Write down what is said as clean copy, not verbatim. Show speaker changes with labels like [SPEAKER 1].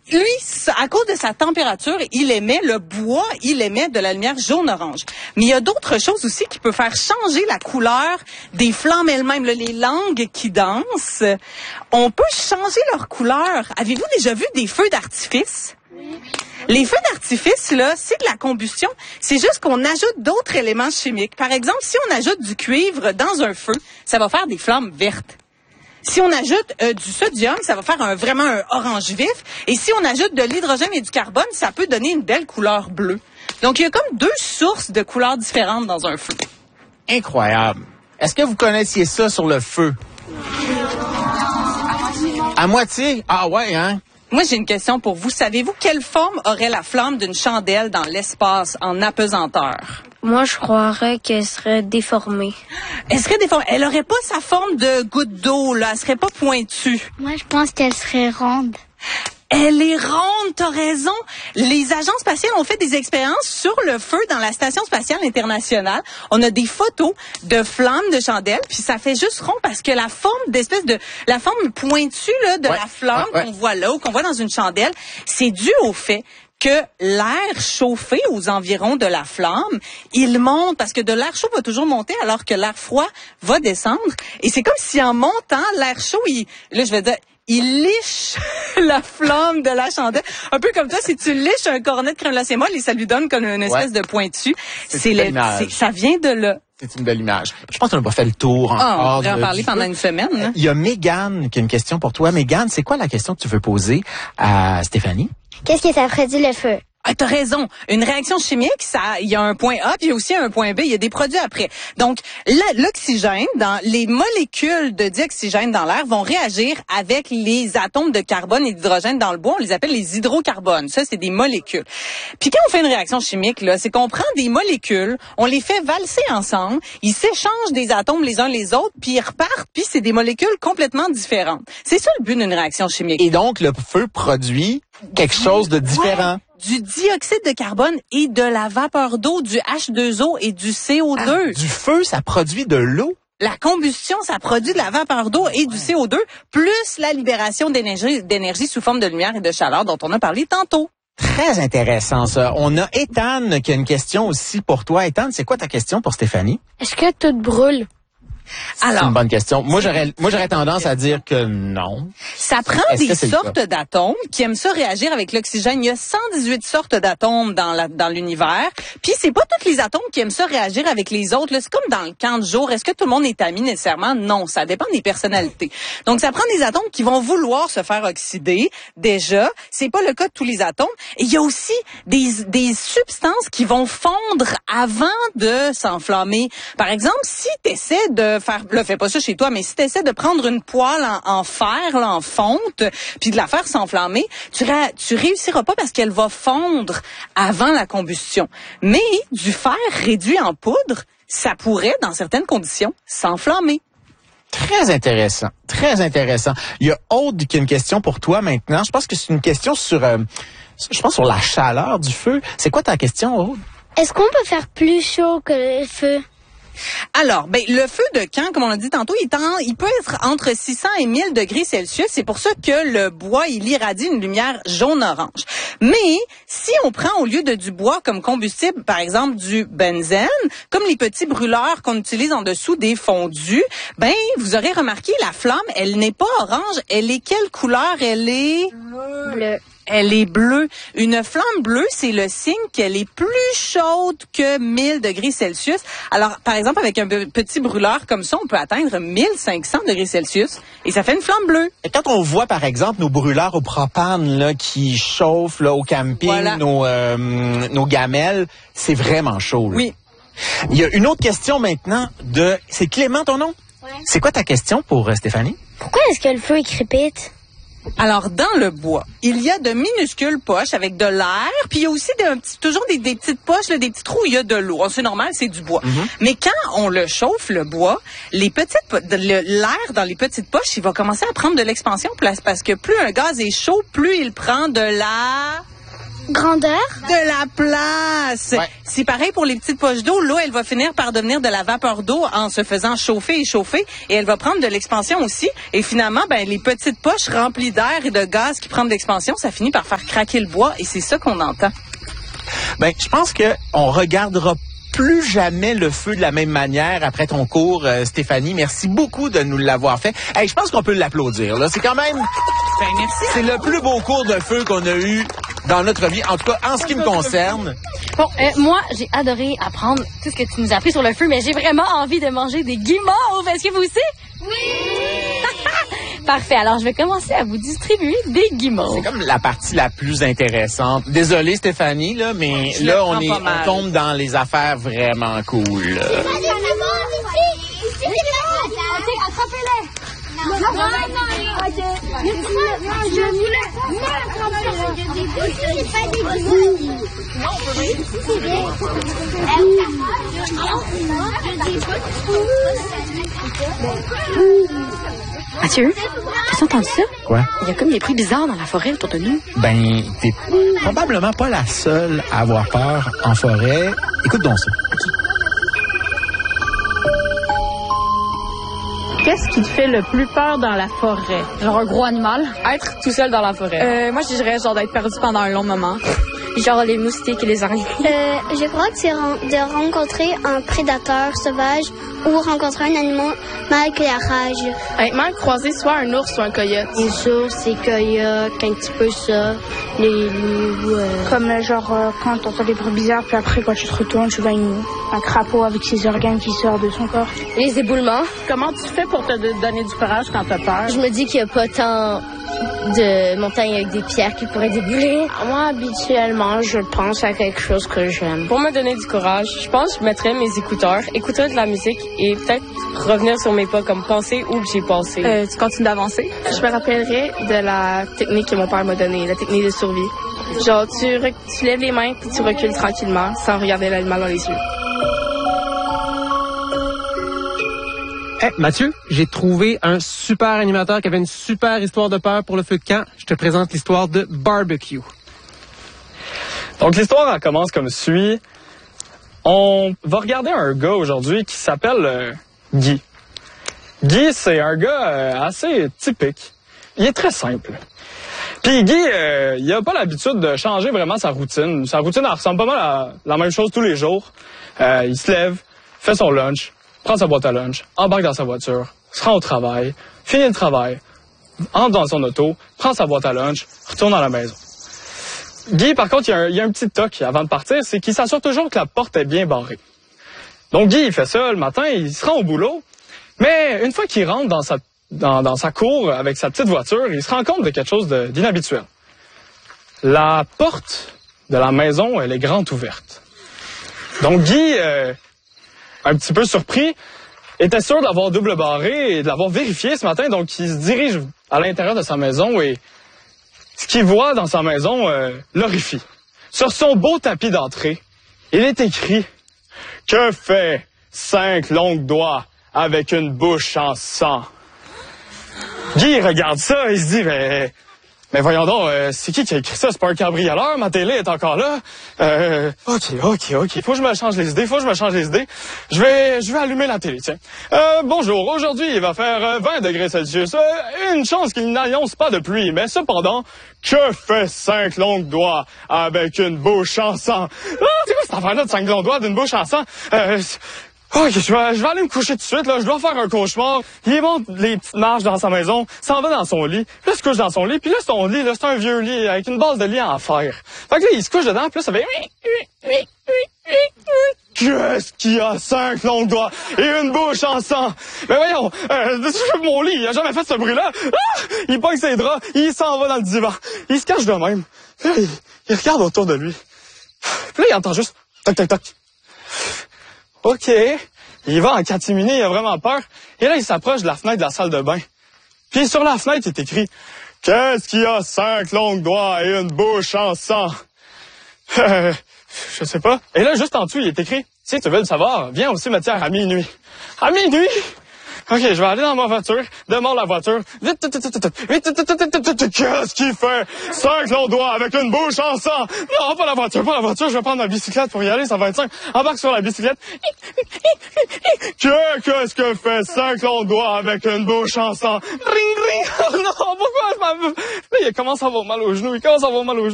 [SPEAKER 1] lui, à cause de sa température, le bois, il émet de la lumière jaune-orange. Mais il y a d'autres choses aussi qui peuvent faire changer la couleur des flammes elles-mêmes. Là, les langues qui dansent, on peut changer leur couleur. Avez-vous déjà vu des feux d'artifice? Oui. Les feux d'artifice, là, c'est de la combustion. C'est juste qu'on ajoute d'autres éléments chimiques. Par exemple, si on ajoute du cuivre dans un feu, ça va faire des flammes vertes. Si on ajoute du sodium, ça va faire vraiment un orange vif. Et si on ajoute de l'hydrogène et du carbone, ça peut donner une belle couleur bleue. Donc, il y a comme deux sources de couleurs différentes dans un feu.
[SPEAKER 2] Incroyable. Est-ce que vous connaissiez ça sur le feu? À moitié? Ah ouais, hein?
[SPEAKER 1] Moi, j'ai une question pour vous. Savez-vous quelle forme aurait la flamme d'une chandelle dans l'espace en apesanteur?
[SPEAKER 3] Moi, je croirais qu'elle serait déformée.
[SPEAKER 1] Elle serait déformée. Elle aurait pas sa forme de goutte d'eau, là. Elle serait pas pointue.
[SPEAKER 4] Moi, je pense qu'elle serait ronde.
[SPEAKER 1] Elle est ronde, t'as raison. Les agences spatiales ont fait des expériences sur le feu dans la Station spatiale internationale. On a des photos de flammes de chandelles, puis ça fait juste rond parce que la forme la forme pointue là, de la flamme qu'on voit là ou qu'on voit dans une chandelle, c'est dû au fait que l'air chauffé aux environs de la flamme, il monte parce que de l'air chaud va toujours monter alors que l'air froid va descendre. Et c'est comme si en montant, l'air chaud, il liche la flamme de la chandelle. Un peu comme toi, si tu liches un cornet de crème glacée molle et ça lui donne comme une espèce de pointu. Ça vient de là.
[SPEAKER 2] C'est une belle image. Je pense qu'on n'a pas fait le tour encore.
[SPEAKER 1] On pourrait en parler pendant une semaine. Hein?
[SPEAKER 2] Il y a Mégane qui a une question pour toi. Mégane, c'est quoi la question que tu veux poser à Stéphanie?
[SPEAKER 4] Qu'est-ce que ça produit le feu?
[SPEAKER 1] Ah, t'as raison. Une réaction chimique, il y a un point A, puis il y a aussi un point B. Il y a des produits après. Donc, l'oxygène, dans les molécules de dioxygène dans l'air vont réagir avec les atomes de carbone et d'hydrogène dans le bois. On les appelle les hydrocarbones. Ça, c'est des molécules. Puis quand on fait une réaction chimique, là, c'est qu'on prend des molécules, on les fait valser ensemble, ils s'échangent des atomes les uns les autres, puis ils repartent, puis c'est des molécules complètement différentes. C'est ça le but d'une réaction chimique.
[SPEAKER 2] Et donc, le feu produit quelque chose de différent.
[SPEAKER 1] Ouais. Du dioxyde de carbone et de la vapeur d'eau, du H2O et du CO2.
[SPEAKER 2] Du feu, ça produit de l'eau?
[SPEAKER 1] La combustion, ça produit de la vapeur d'eau et du CO2, plus la libération d'énergie sous forme de lumière et de chaleur dont on a parlé tantôt.
[SPEAKER 2] Très intéressant, ça. On a Ethan qui a une question aussi pour toi. Ethan, c'est quoi ta question pour Stéphanie?
[SPEAKER 3] Est-ce que tout brûle?
[SPEAKER 2] C'est une bonne question. Moi, j'aurais tendance à dire que non.
[SPEAKER 1] Ça prend des sortes d'atomes qui aiment ça réagir avec l'oxygène. Il y a 118 sortes d'atomes dans l'univers. Puis c'est pas tous les atomes qui aiment ça réagir avec les autres. Là, c'est comme dans le camp de jour. Est-ce que tout le monde est ami nécessairement? Non, ça dépend des personnalités. Donc ça prend des atomes qui vont vouloir se faire oxyder. Déjà, c'est pas le cas de tous les atomes. Et il y a aussi des substances qui vont fondre avant de s'enflammer. Par exemple, si tu essaies de fais pas ça chez toi, mais si tu essaies de prendre une poêle en fer, là, en fonte, puis de la faire s'enflammer, tu réussiras pas parce qu'elle va fondre avant la combustion. Mais du fer réduit en poudre, ça pourrait, dans certaines conditions, s'enflammer.
[SPEAKER 2] Très intéressant, très intéressant. Il y a Aude qui a une question pour toi maintenant. Je pense que c'est une question sur la chaleur du feu. C'est quoi ta question, Aude?
[SPEAKER 4] Est-ce qu'on peut faire plus chaud que le feu?
[SPEAKER 1] Alors, le feu de camp, comme on l'a dit tantôt, il peut être entre 600 et 1000 degrés Celsius. C'est pour ça que le bois, il irradie une lumière jaune-orange. Mais si on prend au lieu de du bois comme combustible, par exemple du benzène, comme les petits brûleurs qu'on utilise en dessous des fondus, vous aurez remarqué, la flamme, elle n'est pas orange. Elle est quelle couleur? Elle est
[SPEAKER 4] bleu.
[SPEAKER 1] Elle est bleue. Une flamme bleue, c'est le signe qu'elle est plus chaude que 1000 degrés Celsius. Alors, par exemple, avec un petit brûleur comme ça, on peut atteindre 1500 degrés Celsius et ça fait une flamme bleue.
[SPEAKER 2] Et quand on voit, par exemple, nos brûleurs au propane là, qui chauffent là, au camping, voilà, nos gamelles, c'est vraiment chaud. Là.
[SPEAKER 1] Oui.
[SPEAKER 2] Il y a une autre question maintenant C'est Clément ton nom?
[SPEAKER 4] Oui.
[SPEAKER 2] C'est quoi ta question pour Stéphanie?
[SPEAKER 4] Pourquoi est-ce que le feu crépite?
[SPEAKER 1] Alors, dans le bois, il y a de minuscules poches avec de l'air, puis il y a aussi toujours des petites poches, là, des petits trous où il y a de l'eau. C'est normal, c'est du bois. Mm-hmm. Mais quand on le chauffe, le bois, l'air dans les petites poches, il va commencer à prendre de l'expansion parce que plus un gaz est chaud, plus il prend de la
[SPEAKER 4] Grandeur?
[SPEAKER 1] De la place.
[SPEAKER 2] Ouais.
[SPEAKER 1] C'est pareil pour les petites poches d'eau. L'eau, elle va finir par devenir de la vapeur d'eau en se faisant chauffer et chauffer. Et elle va prendre de l'expansion aussi. Et finalement, les petites poches remplies d'air et de gaz qui prennent de l'expansion, ça finit par faire craquer le bois. Et c'est ça qu'on entend.
[SPEAKER 2] Je pense que on regardera plus jamais le feu de la même manière après ton cours, Stéphanie. Merci beaucoup de nous l'avoir fait. Hey, je pense qu'on peut l'applaudir. Là, c'est quand même...
[SPEAKER 1] merci.
[SPEAKER 2] C'est le plus beau cours de feu qu'on a eu dans notre vie, en tout cas en ce qui me concerne.
[SPEAKER 5] Bon, moi, j'ai adoré apprendre tout ce que tu nous as appris sur le feu, mais j'ai vraiment envie de manger des guimauves. Est-ce que vous aussi? Oui! Parfait. Alors, je vais commencer à vous distribuer des guimauves.
[SPEAKER 2] C'est comme la partie la plus intéressante. Désolée, Stéphanie, là, mais là, on tombe dans les affaires vraiment cool.
[SPEAKER 5] Attrapez-les! Mathieu, t'as entendu ça?
[SPEAKER 2] Quoi?
[SPEAKER 5] Il y a comme des bruits bizarres dans la forêt autour de nous.
[SPEAKER 2] T'es probablement pas la seule à avoir peur en forêt. Écoute donc ça.
[SPEAKER 6] Qu'est-ce qui te fait le plus peur dans la forêt?
[SPEAKER 5] Genre un gros animal?
[SPEAKER 6] Être tout seul dans la forêt.
[SPEAKER 7] Moi, je dirais genre d'être perdu pendant un long moment.
[SPEAKER 5] Genre les moustiques et les araignées.
[SPEAKER 4] Je crois que c'est de rencontrer un prédateur sauvage ou rencontrer un animal qui a la rage.
[SPEAKER 7] Honnêtement, croiser soit un ours ou un coyote.
[SPEAKER 4] Les ours, les coyotes, un petit peu ça, les loups.
[SPEAKER 8] Comme quand t'entends des bruits bizarres, puis après quand tu te retournes, tu vois un crapaud avec ses organes qui sort de son corps.
[SPEAKER 5] Les éboulements.
[SPEAKER 6] Comment tu fais pour te donner du courage quand t'as peur?
[SPEAKER 5] Je me dis qu'il n'y a pas tant de montagnes avec des pierres qui pourraient débouler.
[SPEAKER 8] Moi, habituellement, je pense à quelque chose que j'aime.
[SPEAKER 7] Pour me donner du courage, je pense que je mettrais mes écouteurs, écouter de la musique et peut-être revenir sur mes pas, comme penser où j'ai passé.
[SPEAKER 6] Tu continues d'avancer?
[SPEAKER 7] Je me rappellerai de la technique que mon père m'a donnée, la technique de survie. Genre, tu lèves les mains puis tu recules tranquillement sans regarder l'animal dans les yeux.
[SPEAKER 9] Hey, Mathieu, j'ai trouvé un super animateur qui avait une super histoire de peur pour le feu de camp. Je te présente l'histoire de Barbecue.
[SPEAKER 10] Donc, l'histoire, elle commence comme suit. On va regarder un gars aujourd'hui qui s'appelle Guy. Guy, c'est un gars assez typique. Il est très simple. Puis Guy, il a pas l'habitude de changer vraiment sa routine. Sa routine, elle ressemble pas mal à la même chose tous les jours. Il se lève, fait son lunch, prend sa boîte à lunch, embarque dans sa voiture, se rend au travail, finit le travail, entre dans son auto, prend sa boîte à lunch, retourne à la maison. Guy, par contre, il y a un petit toc avant de partir, c'est qu'il s'assure toujours que la porte est bien barrée. Donc Guy, il fait ça le matin, il se rend au boulot, mais une fois qu'il rentre dans sa cour avec sa petite voiture, il se rend compte de quelque chose d'inhabituel. La porte de la maison, elle est grande ouverte. Donc Guy, un petit peu surpris, était sûr de l'avoir double barré et de l'avoir vérifié ce matin, donc il se dirige à l'intérieur de sa maison et ce qu'il voit dans sa maison l'horrifie. Sur son beau tapis d'entrée, il est écrit « Que fait 5 longs doigts avec une bouche en sang? » Guy regarde ça et se dit « Mais voyons donc, c'est qui a écrit ça? C'est pas un cabrioleur? Ma télé est encore là? OK. Faut que je me change les idées. Je vais allumer la télé, tiens. Bonjour, aujourd'hui, il va faire 20 degrés Celsius. Une chance qu'il n'annonce pas de pluie. Mais cependant, que fait 5 longs doigts avec une bouche en sang? C'est quoi cette affaire-là de 5 longs doigts d'une bouche en sang? OK, je vais aller me coucher tout de suite, là. Je dois faire un cauchemar. Il monte les petites marches dans sa maison, s'en va dans son lit. Puis là, il se couche dans son lit. Puis là, son lit, là, c'est un vieux lit avec une base de lit en fer. Fait que là, il se couche dedans. Puis là, ça fait... Qu'est-ce qu'il a 5 longs doigts et une bouche en sang? Mais voyons, mon lit, il a jamais fait ce bruit-là. Ah! Il pogne ses draps, il s'en va dans le divan. Il se cache de même. Puis là, il regarde autour de lui. Puis là, il entend juste... Toc, toc, toc. OK. Il va en catimini, il a vraiment peur. Et là, il s'approche de la fenêtre de la salle de bain. Puis sur la fenêtre, il est écrit « Qu'est-ce qui a 5 longs doigts et une bouche en sang? » Je sais pas. Et là, juste en dessous, il est écrit « Si tu veux le savoir, viens au cimetière à minuit. » À minuit? OK, je vais aller dans ma voiture, démarre la voiture. Vite, qu'est-ce qu'il fait? 5 longs doigts avec une bouche en sang. Non, pas la voiture, je vais prendre ma bicyclette pour y aller, ça va être 5. Embarque sur la bicyclette. Qu'est-ce que fait 5 longs doigts avec une bouche en sang? Ring, ring. Oh non, pourquoi? Il commence à avoir mal aux genoux,